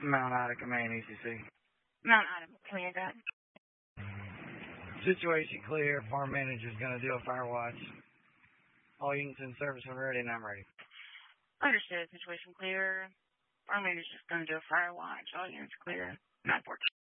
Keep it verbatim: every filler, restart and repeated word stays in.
Mount Ida Command, E C C. Mount Ida Command, that. Situation clear. Farm manager's going to do a fire watch. All units in service when ready, and I'm ready. Understood. Situation clear. Farm manager's going to do a fire watch. All units clear. nine fourteen.